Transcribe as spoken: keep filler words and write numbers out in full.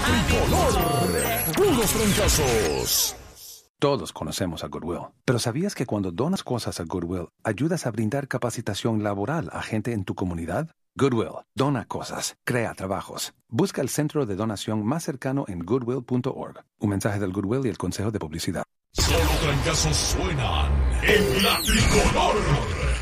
tricolor. Puros fracasos. Todos conocemos a Goodwill, pero ¿sabías que cuando donas cosas a Goodwill, ayudas a brindar capacitación laboral a gente en tu comunidad? Goodwill, dona cosas, crea trabajos. Busca el centro de donación más cercano en goodwill punto org. Un mensaje del Goodwill y el Consejo de Publicidad. Solo fracasos suenan en la tricolor.